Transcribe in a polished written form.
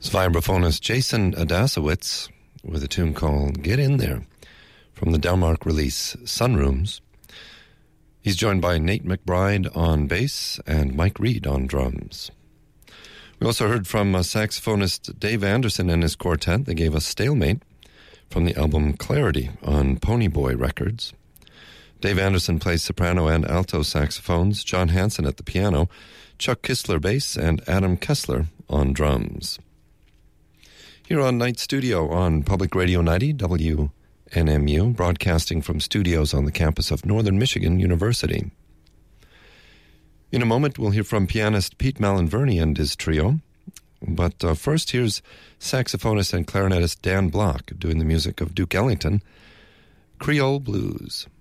Vibraphonist Jason Adasowitz with a tune called Get In There from the Delmark release Sunrooms. He's joined by Nate McBride on bass and Mike Reed on drums. We also heard from saxophonist Dave Anderson and his quartet. They gave us Stalemate from the album Clarity on Ponyboy Records. Dave Anderson plays soprano and alto saxophones, John Hansen at the piano, Chuck Kistler bass, and Adam Kessler on drums. Here on Night Studio on Public Radio 90, WNMU, broadcasting from studios on the campus of Northern Michigan University. In a moment, we'll hear from pianist Pete Malinverni and his trio. But first, here's saxophonist and clarinetist Dan Block doing the music of Duke Ellington, Creole Blues.